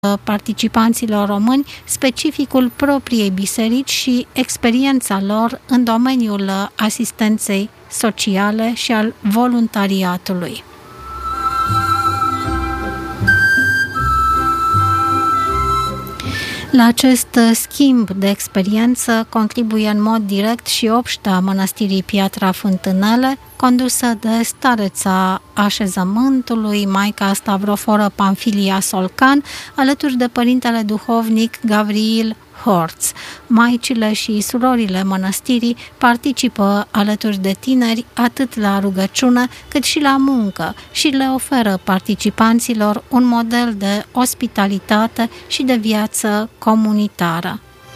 participanților români specificul propriei biserici și experiența lor în domeniul asistenței sociale și al voluntariatului. La acest schimb de experiență contribuie în mod direct și obștea Mănăstirii Piatra Fântânele, condusă de stareța așezământului, Maica Stavroforă Pamfilia Solcan, alături de părintele duhovnic Gavril Horț. Maicile și surorile mănăstirii participă alături de tineri atât la rugăciune cât și la muncă și le oferă participanților un model de ospitalitate și de viață comunitară.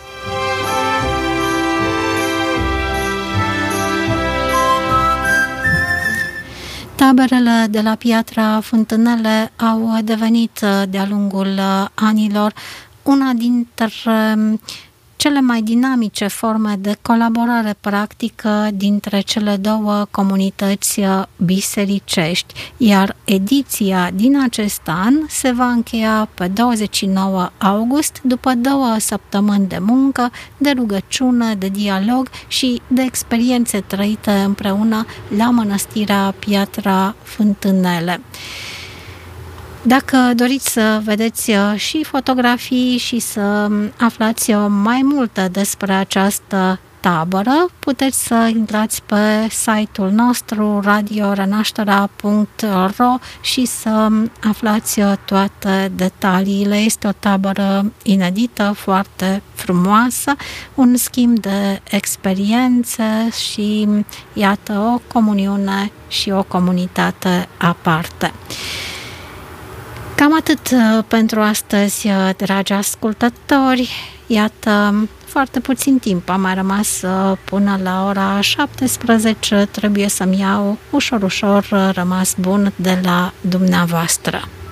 Taberele de la Piatra Fântânele au devenit de-a lungul anilor una dintre cele mai dinamice forme de colaborare practică dintre cele două comunități bisericești, iar ediția din acest an se va încheia pe 29 august, după 2 săptămâni de muncă, de rugăciune, de dialog și de experiențe trăite împreună la Mănăstirea Piatra Fântânele. Dacă doriți să vedeți și fotografii și să aflați mai multe despre această tabără, puteți să intrați pe site-ul nostru radiorenașterea.ro și să aflați toate detaliile. Este o tabără inedită, foarte frumoasă, un schimb de experiențe și, iată, o comuniune și o comunitate aparte. Cam atât pentru astăzi, dragi ascultători. Iată, foarte puțin timp a mai rămas până la ora 17. Trebuie să-mi iau ușor rămas bun de la dumneavoastră.